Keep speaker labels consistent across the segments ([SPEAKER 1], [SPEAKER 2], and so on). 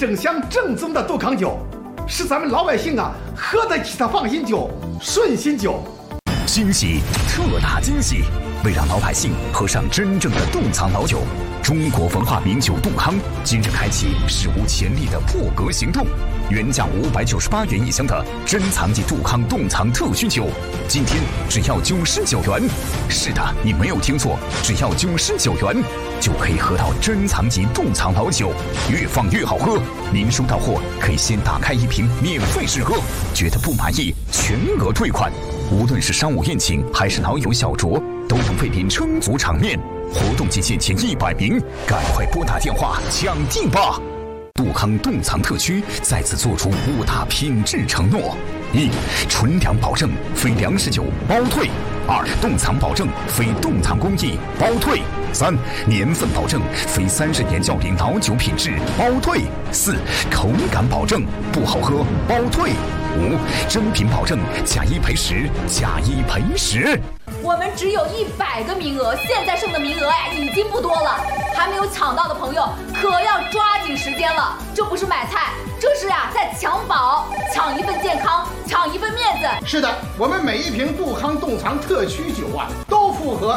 [SPEAKER 1] 整箱正宗的杜康酒，是咱们老百姓啊喝得起的放心酒、顺心酒。
[SPEAKER 2] 惊喜，特大惊喜！为让老百姓喝上真正的冻藏老酒，中国文化名酒杜康今日开启史无前例的破格行动。原价598元一箱的珍藏级杜康冻藏特需酒，今天只要99元。是的，你没有听错，只要99元就可以喝到珍藏级冻藏老酒，越放越好喝。您收到货可以先打开一瓶免费试喝，觉得不满意全额退款。无论是商务宴请还是老友小酌，都能为您撑足场面。活动期限前100名，赶快拨打电话抢订吧！杜康冻藏特区再次做出5大品质承诺：一、纯粮保证，非粮食酒包退；2、冻藏保证，非冻藏工艺包退；3、年份保证，非30年较龄老酒品质包退；4、口感保证，不好喝包退；5、真品保证，假一赔10，假一赔10。
[SPEAKER 3] 我们只有100个名额，现在剩的名额呀已经不多了，还没有抢到的朋友可要抓紧时间了。这不是买菜，这是在抢宝，抢一份健康，抢一份面子。
[SPEAKER 1] 是的，我们每一瓶杜康冻藏特区酒都符合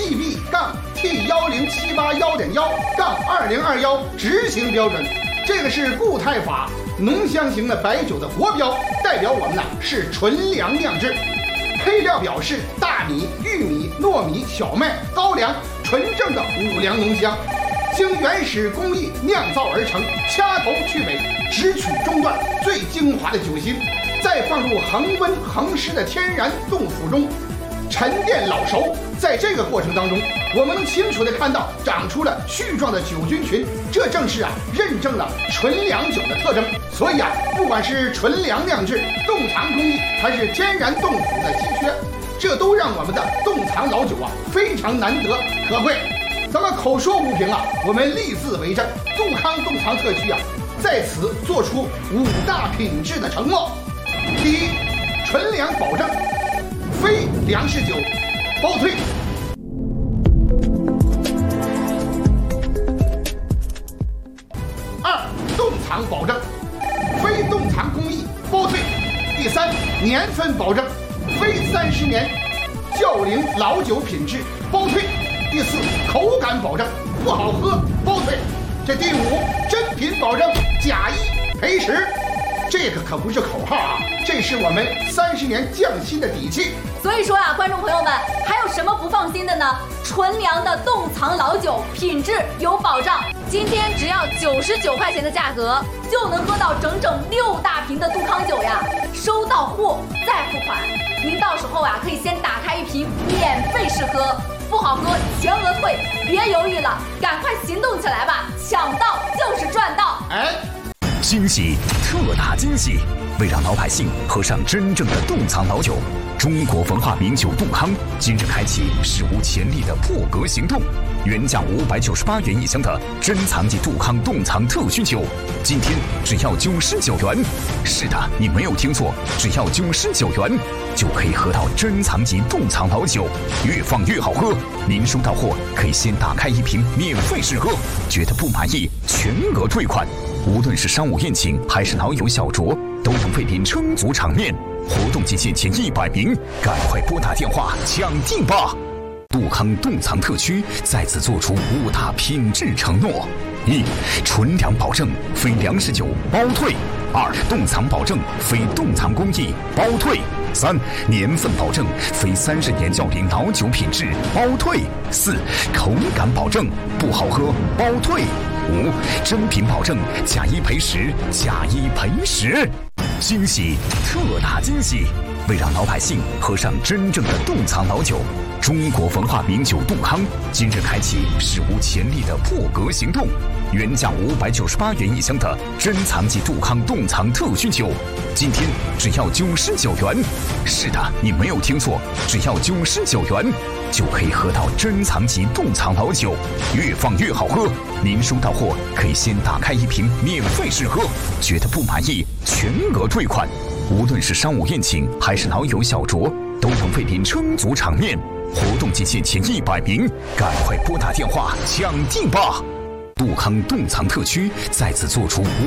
[SPEAKER 1] GB-T10781.1-2021执行标准，这个是固态法浓香型的白酒的国标，代表我们是纯粮酿制。配料表示大米、玉米、糯米、小麦、高粱，纯正的五粮浓香，经原始工艺酿造而成，掐头去尾，只取中段最精华的酒心，再放入恒温恒湿的天然冻府中沉淀老熟。在这个过程当中，我们能清楚地看到长出了絮状的酒菌群，这正是认证了纯粮酒的特征。所以不管是纯粮酿制、冻藏工艺，还是天然冻府的稀缺，这都让我们的冻藏老酒非常难得可贵。咱们口说无凭我们立字为证，杜康冻藏特区在此做出5大品质的承诺。第一，纯粮保证，非粮食酒包退。2、冻藏保证，非冻藏工艺包退。第3，年份保证，非30年较龄老酒品质包退。第4，口感保证，不好喝包退。这第5，真品保证，假一赔10。这个可不是口号这是我们30年匠心的底气。
[SPEAKER 3] 所以说观众朋友们，还有什么不放心的呢？纯粮的冻藏老酒品质有保障，今天只要99块钱的价格，就能喝到整整6大瓶的杜康酒呀！收到货再付款，您到时候可以先打开一瓶免费试喝，不好喝全额退，别犹豫了，赶快行动起来吧！抢到就是赚到！
[SPEAKER 2] 惊喜，特大惊喜！为让老百姓喝上真正的冻藏老酒，中国文化名酒杜康今日开启史无前例的破格行动。原价598元一箱的珍藏级杜康冻藏特需酒，今天只要99元。是的，你没有听错，只要99元就可以喝到珍藏级冻藏老酒，越放越好喝。您收到货可以先打开一瓶免费试喝，觉得不满意全额退款。无论是商务宴请还是老友小酌，都能为您撑足场面。活动期限前100名，赶快拨打电话抢订吧！杜康冻藏特区再次做出5大品质承诺：一、纯粮保证，非粮食酒包退；2、冻藏保证，非冻藏工艺包退；3、年份保证，非30年较龄老酒品质包退；4、口感保证，不好喝包退；5、真品保证，假一赔10，假一赔10。惊喜，特大惊喜！为让老百姓喝上真正的冻藏老酒，中国文化名酒杜康今日开启史无前例的破格行动。原价598元一箱的珍藏级杜康冻藏特需酒，今天只要99元。是的，你没有听错，只要99元就可以喝到珍藏级冻藏老酒，越放越好喝。您收到货可以先打开一瓶免费试喝，觉得不满意全额退款。无论是商务宴请还是老友小酌，都能为您撑足场面。活动期限前100名，赶快拨打电话抢订吧！杜康冻藏特区再次做出